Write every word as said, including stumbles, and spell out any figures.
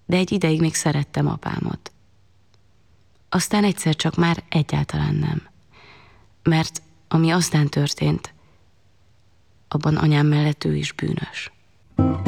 de egy ideig még szerettem apámat. Aztán egyszer csak már egyáltalán nem. Mert ami aztán történt, abban anyám mellett ő is bűnös.